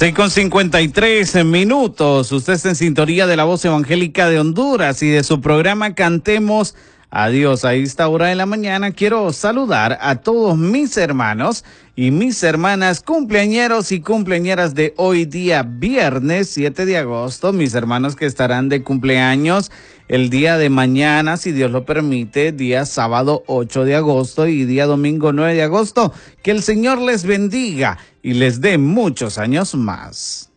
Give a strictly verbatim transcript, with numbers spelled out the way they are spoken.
seis con cincuenta y tres minutos. Usted está en sintonía de la Voz Evangélica de Honduras y de su programa Cantemos a Dios. A esta hora de la mañana quiero saludar a todos mis hermanos y mis hermanas cumpleañeros y cumpleañeras de hoy día viernes siete de agosto. Mis hermanos que estarán de cumpleaños el día de mañana, si Dios lo permite, día sábado ocho de agosto y día domingo nueve de agosto. Que el Señor les bendiga y les dé muchos años más.